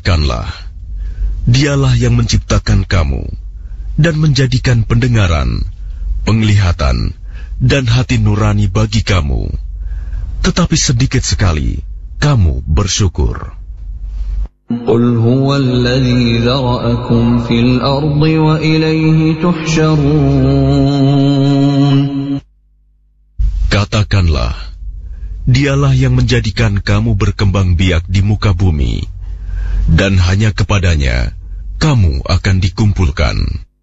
Katakanlah, Dialah yang menciptakan kamu dan menjadikan pendengaran, penglihatan, dan hati nurani bagi kamu. Tetapi sedikit sekali kamu bersyukur. Qul huwallazi dzara'akum fil ardi wa ilaihi tuhsyarun. Katakanlah, Dialah yang menjadikan kamu berkembang biak di muka bumi, dan hanya kepadanya kamu akan dikumpulkan.